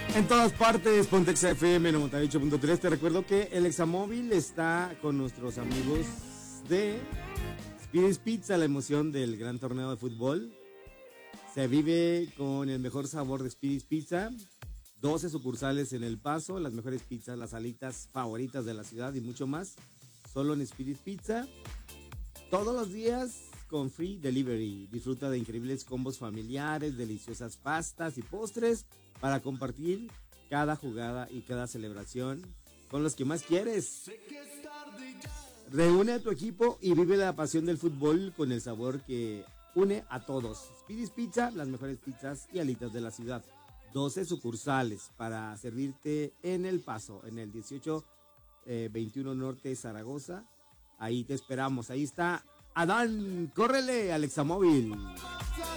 En todas partes, Pontex FM 98.3. Te recuerdo que el Examóvil está con nuestros amigos de Speedy's Pizza, la emoción del gran torneo de fútbol. Se vive con el mejor sabor de Speedy's Pizza. 12 sucursales en El Paso, las mejores pizzas, las alitas favoritas de la ciudad y mucho más. Solo en Speedy's Pizza. Todos los días con free delivery. Disfruta de increíbles combos familiares, deliciosas pastas y postres para compartir cada jugada y cada celebración con los que más quieres. Reúne a tu equipo y vive la pasión del fútbol con el sabor que une a todos. Speedy's Pizza, las mejores pizzas y alitas de la ciudad. 12 sucursales para servirte en El Paso, en el 1821 Norte Zaragoza. Ahí te esperamos. Ahí está Adán. Córrele, Alexamóvil.